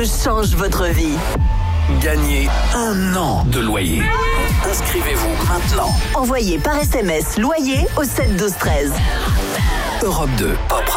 change votre vie. Gagnez 1 an de loyer. Inscrivez-vous maintenant. Envoyez par SMS loyer au 7 12 13. Europe 2, Pop